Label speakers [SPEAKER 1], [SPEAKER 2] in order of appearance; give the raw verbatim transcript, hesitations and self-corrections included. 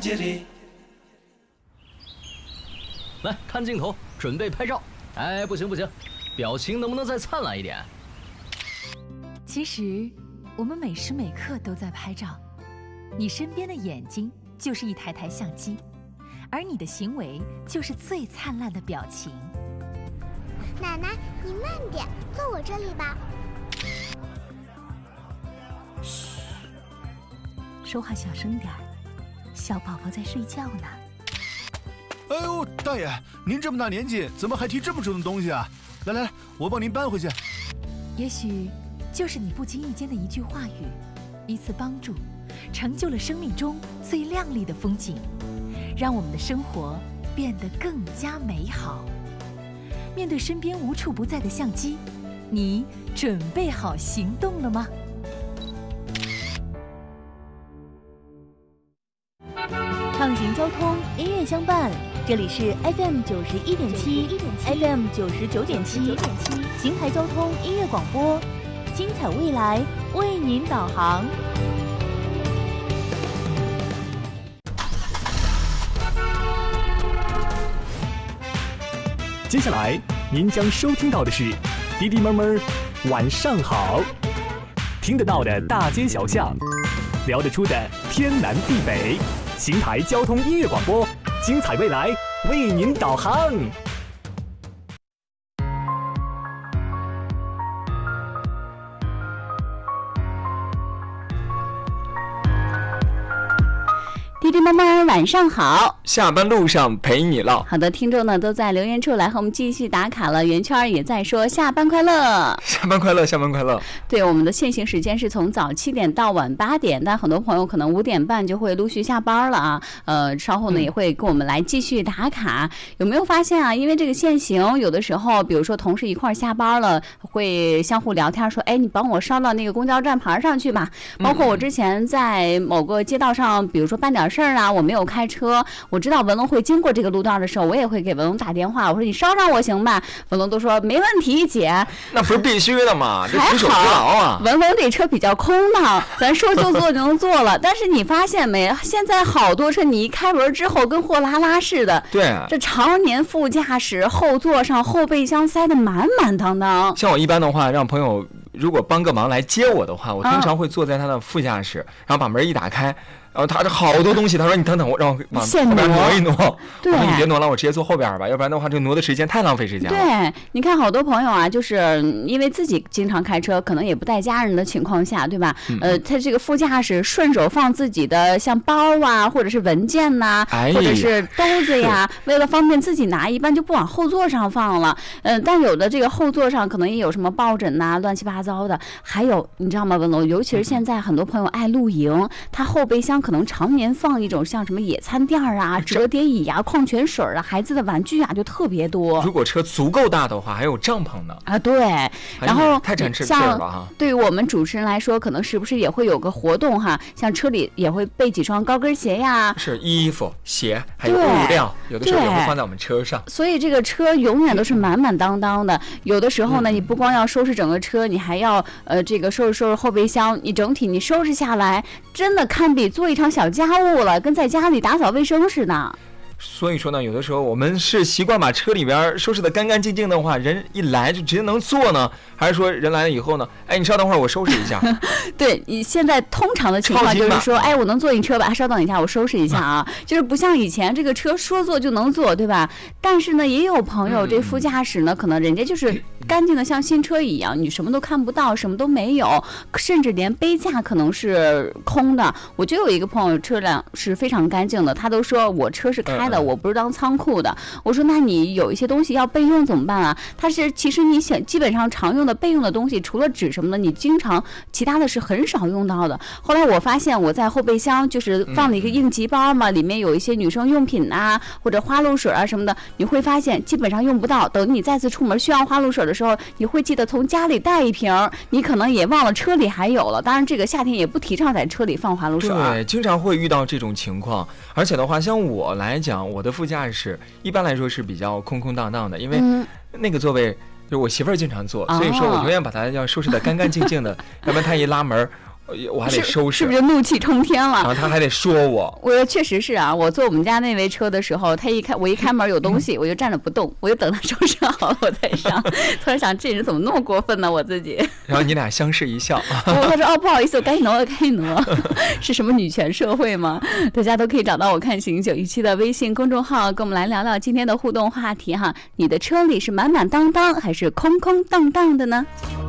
[SPEAKER 1] 来看镜头，准备拍照。哎，不行不行，表情能不能再灿烂一点？
[SPEAKER 2] 其实，我们每时每刻都在拍照。你身边的眼睛就是一台台相机，而你的行为就是最灿烂的表情。
[SPEAKER 3] 奶奶，你慢点，坐我这里吧。
[SPEAKER 2] 嘘，说话小声点儿，小宝宝在睡觉呢。
[SPEAKER 4] 哎呦，大爷，您这么大年纪，怎么还提这么重的东西啊？来来来，我帮您搬回去。
[SPEAKER 2] 也许就是你不经意间的一句话语，一次帮助，成就了生命中最亮丽的风景，让我们的生活变得更加美好。面对身边无处不在的相机，你准备好行动了吗？
[SPEAKER 5] 畅行交通，音乐相伴。这里是 F M 九十一点七 ，F M 九十九点七，邢台交通音乐广播，精彩未来为您导航。
[SPEAKER 6] 接下来您将收听到的是滴滴闷闷晚上好，听得到的大街小巷，聊得出的天南地北，邢台交通音乐广播，精彩未来为您导航。
[SPEAKER 5] 滴滴妈妈晚上好，
[SPEAKER 7] 下班路上陪你唠。
[SPEAKER 5] 好的，听众呢都在留言处来和我们继续打卡了，圆圈也在说下班快乐，
[SPEAKER 7] 下班快乐，下班快乐。
[SPEAKER 5] 对，我们的限行时间是从早七点到晚八点，但很多朋友可能五点半就会陆续下班了啊。呃，稍后呢也会跟我们来继续打卡。有没有发现啊？因为这个限行，有的时候比如说同事一块下班了，会相互聊天说，哎，你帮我捎到那个公交站牌上去吧。包括我之前在某个街道上，比如说办点事儿啊，我没有开车，我知道文龙会经过这个路段的时候，我也会给文龙打电话，我说你捎上我行吧？文龙都说没问题，姐。
[SPEAKER 7] 那不是必须的嘛，这举手之劳啊。
[SPEAKER 5] 文龙这车比较空荡，咱说就做就能做了。但是你发现没？现在好多车你一开门之后跟货拉拉似的，
[SPEAKER 7] 对、啊，
[SPEAKER 5] 这常年副驾驶后座上后备箱塞得满满当当。
[SPEAKER 7] 像我一般的话，让朋友如果帮个忙来接我的话，我通常会坐在他的副驾驶，嗯、然后把门一打开。然后他这好多东西，他说你等等我，让我往后边挪一挪。
[SPEAKER 5] 对，
[SPEAKER 7] 我说你别挪了，我直接坐后边吧，要不然的话这挪的时间太浪费时间了。
[SPEAKER 5] 对，你看好多朋友啊，就是因为自己经常开车，可能也不带家人的情况下，对吧？嗯、呃，他这个副驾驶顺手放自己的像包啊，或者是文件呐、啊哎，或者是兜子呀，为了方便自己拿，一般就不往后座上放了。嗯、呃，但有的这个后座上可能也有什么抱枕呐、啊，乱七八糟的。还有你知道吗，文龙？尤其是现在很多朋友爱露营，他后备箱可能常年放一种像什么野餐垫啊、折叠椅啊、矿泉水啊、孩子的玩具啊，就特别多。
[SPEAKER 7] 如果车足够大的话，还有帐篷呢。
[SPEAKER 5] 啊，对。然后
[SPEAKER 7] 太展示劲儿了哈。
[SPEAKER 5] 对于我们主持人来说，可能是不是也会有个活动哈？像车里也会备几双高跟鞋呀，
[SPEAKER 7] 是衣服、鞋，还有物料，有的时候也会放在我们车上。
[SPEAKER 5] 所以这个车永远都是满满当当的。有的时候呢，你不光要收拾整个车，你还要呃这个收拾收拾后备箱，你整体你收拾下来，真的堪比做一场小家务了，跟在家里打扫卫生似的。
[SPEAKER 7] 所以说呢，有的时候我们是习惯把车里边收拾得干干净净的话，人一来就直接能坐呢，还是说人来了以后呢，哎，你稍等会儿，我收拾一下。
[SPEAKER 5] 对，你现在通常的情况就是说，哎，我能坐你车吧？稍等一下，我收拾一下啊。就是不像以前这个车说坐就能坐，对吧？但是呢，也有朋友这副驾驶呢，可能人家就是干净的像新车一样，你什么都看不到，什么都没有，甚至连杯架可能是空的。我就有一个朋友车辆是非常干净的，他都说我车是开的。我不是当仓库的，我说那你有一些东西要备用怎么办啊？他是其实你想基本上常用的备用的东西，除了纸什么的，你经常其他的是很少用到的。后来我发现我在后备箱就是放了一个应急包嘛，里面有一些女生用品啊，或者花露水啊什么的，你会发现基本上用不到。等你再次出门需要花露水的时候，你会记得从家里带一瓶，你可能也忘了车里还有了。当然这个夏天也不提倡在车里放花露水。
[SPEAKER 7] 对，经常会遇到这种情况。而且的话，像我来讲，我的副驾驶一般来说是比较空空荡荡的，因为那个座位就是我媳妇儿经常坐，所以说我永远把它要收拾得干干净净的，要不然她一拉门， 我还得收拾，
[SPEAKER 5] 是不是怒气冲天了？
[SPEAKER 7] 然后他还得说我，
[SPEAKER 5] 我确实是啊。我坐我们家那位车的时候，他一开我一开门有东西，我就站着不动，我就等他收拾好了我再上。突然想，这人怎么那么过分呢？我自己。
[SPEAKER 7] 然后你俩相视一笑。
[SPEAKER 5] 他说：“哦，不好意思，我赶紧挪，我赶紧挪。”是什么女权社会吗？大家都可以找到我看行九一七的微信公众号，跟我们来聊聊今天的互动话题哈。你的车里是满满当当还是空空荡荡的呢？